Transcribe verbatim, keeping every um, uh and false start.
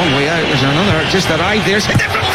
long way out. There's another just arrived there.